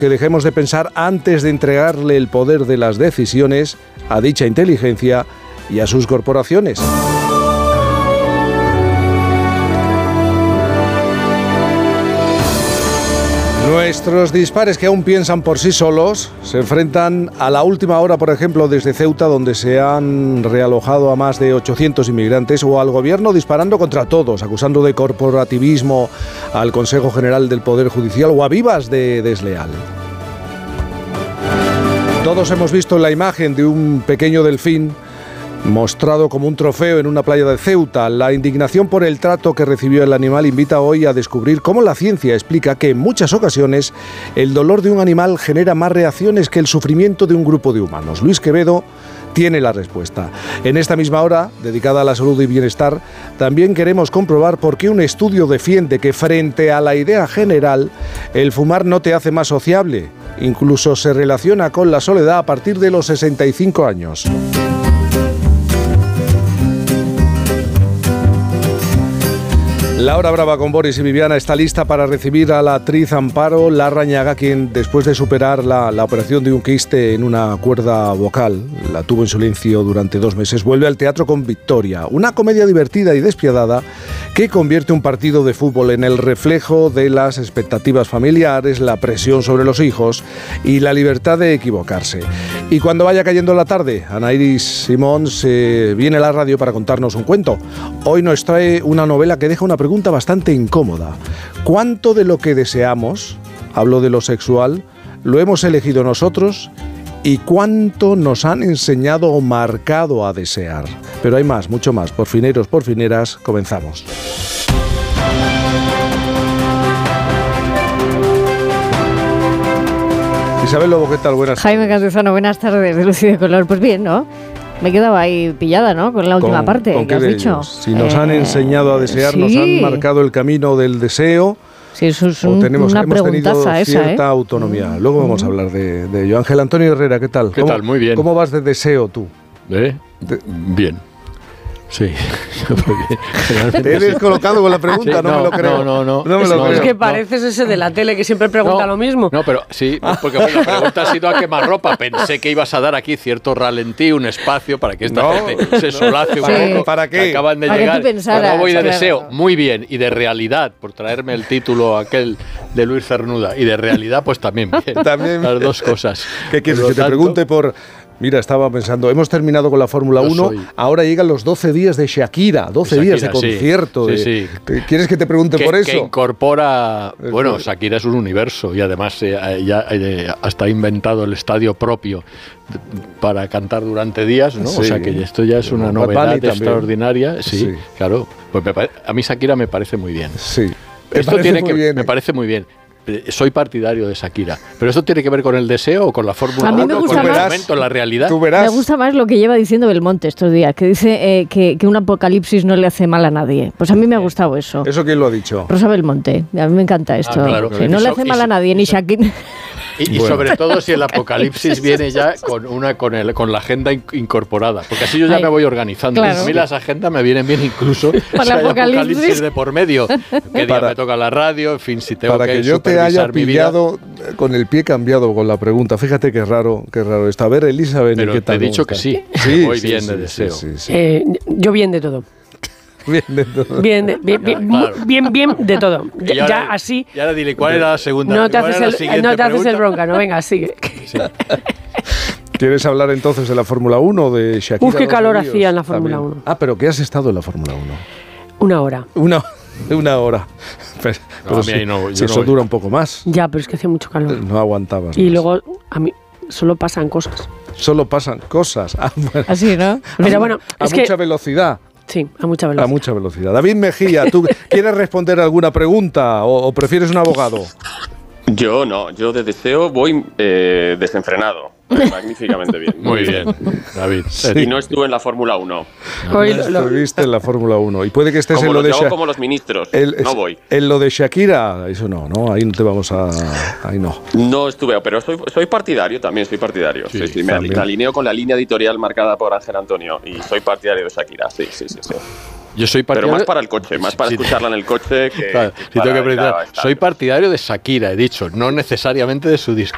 que dejemos de pensar antes de entregarle el poder de las decisiones a dicha inteligencia y a sus corporaciones. Nuestros dispares, que aún piensan por sí solos, se enfrentan a la última hora, por ejemplo, desde Ceuta, donde se han realojado a más de 800 inmigrantes, o al gobierno disparando contra todos, acusando de corporativismo al Consejo General del Poder Judicial, o a Vivas de desleal. Todos hemos visto la imagen de un pequeño delfín mostrado como un trofeo en una playa de Ceuta. La indignación por el trato que recibió el animal invita hoy a descubrir cómo la ciencia explica que en muchas ocasiones el dolor de un animal genera más reacciones que el sufrimiento de un grupo de humanos. Luis Quevedo tiene la respuesta. En esta misma hora, dedicada a la salud y bienestar, también queremos comprobar por qué un estudio defiende que frente a la idea general, el fumar no te hace más sociable. Incluso se relaciona con la soledad a partir de los 65 años. La hora brava con Boris y Viviana está lista para recibir a la actriz Amparo Larrañaga, quien después de superar la operación de un quiste en una cuerda vocal, la tuvo en silencio durante 2 meses, vuelve al teatro con Victoria, una comedia divertida y despiadada que convierte un partido de fútbol en el reflejo de las expectativas familiares, la presión sobre los hijos y la libertad de equivocarse. Y cuando vaya cayendo la tarde, Ana Iris Simón viene a la radio para contarnos un cuento. Hoy nos trae una novela que deja una pregunta bastante incómoda. ¿Cuánto de lo que deseamos, hablo de lo sexual, lo hemos elegido nosotros? ¿Y cuánto nos han enseñado o marcado a desear? Pero hay más, mucho más. Porfineros, porfineras, comenzamos. Isabel Lobo, ¿qué tal? Buenas tardes. Jaime Campuzano, buenas tardes, de luz y de color. Pues bien, ¿no? Me he quedado ahí pillada, ¿no? Con la última parte ¿con que has dicho. Si nos han enseñado a desear, sí. Nos han marcado el camino del deseo. Sí, eso es una preguntaza esa, cierta autonomía. Luego vamos a hablar de ello. Ángel Antonio Herrera, ¿qué tal? ¿Qué tal? Muy bien. ¿Cómo vas de deseo tú? Bien. Sí, te he descolocado con la pregunta, sí, no me lo creo. No me lo creo. Es que pareces ese de la tele que siempre pregunta lo mismo. No, pero sí, porque la pregunta ha sido a quemarropa. Pensé que ibas a dar aquí cierto ralentí, un espacio para que esta gente se solace un poco. ¿Para qué? Acaban de para llegar. Que tú pensaras, no voy de claro. deseo, muy bien, y de realidad, por traerme el título aquel de Luis Cernuda, y de realidad, pues también bien. También las dos cosas. ¿Qué quieres? Que te pregunte por... Mira, estaba pensando, hemos terminado con la Fórmula 1, ahora llegan los 12 días de Shakira, 12 días de concierto. Sí. ¿Quieres que te pregunte por eso? Que incorpora... Bueno, Shakira es un universo y además ya hasta ha inventado el estadio propio para cantar durante días, ¿no? Sí. O sea que esto ya es una novedad extraordinaria. Sí, claro. Pues a mí Shakira me parece muy bien. Sí. Me parece muy bien. Soy partidario de Shakira, pero ¿esto tiene que ver con el deseo o con la Fórmula 1? A mí me gusta con el más, momento, la realidad. Tú verás. Me gusta más lo que lleva diciendo Belmonte estos días, que dice que un apocalipsis no le hace mal a nadie. Pues a mí me ha gustado eso. ¿Eso quién lo ha dicho? Rosa Belmonte. A mí me encanta esto. Claro. No le hace mal a nadie, ni Shakira. Y sobre todo si el apocalipsis viene ya con la agenda incorporada, porque así yo ya me voy organizando. Claro. A mí las agendas me vienen bien incluso para si el hay apocalipsis de por medio. ¿Qué día me toca la radio? En fin, si tengo para que yo te haya pillado con el pie cambiado con la pregunta. Fíjate qué raro esto. A ver, Elizabeth, pero ¿qué tal? Te he dicho que sí. Voy bien de deseo. Sí. Yo bien de todo. Bien de todo. Bien de todo. Ya así. Y ahora dile, ¿cuál era la segunda? No te haces el bronca, no, venga, sigue. Sí. ¿Quieres hablar entonces de la Fórmula 1, de Shakira? Uf, qué calor hacía en la Fórmula 1. Ah, pero ¿qué has estado en la Fórmula 1? 1 hora. Una hora. Pero si eso dura un poco más. Ya, pero es que hacía mucho calor. No aguantabas. Y luego, a mí, solo pasan cosas. Solo pasan cosas. Bueno. Así, ¿no? Pero bueno, a mucha velocidad. Sí, a mucha velocidad. A mucha velocidad. David Mejía, ¿tú quieres responder alguna pregunta o prefieres un abogado? Yo no, yo de deseo voy desenfrenado. Magníficamente bien. Muy bien, David. Sí. Y no estuve en la Fórmula 1. No estuviste en la Fórmula 1. Y puede que estés como en lo de Shakira. Como los ministros. No voy. En lo de Shakira, eso no, ahí no te vamos a... Ahí no. No estuve, pero soy partidario también, soy partidario. Sí, me alineo con la línea editorial marcada por Ángel Antonio y soy partidario de Shakira, sí. Yo soy partidario, pero más para el coche, más para escucharla en el coche que... Claro, soy partidario de Shakira, he dicho, no necesariamente de su disco.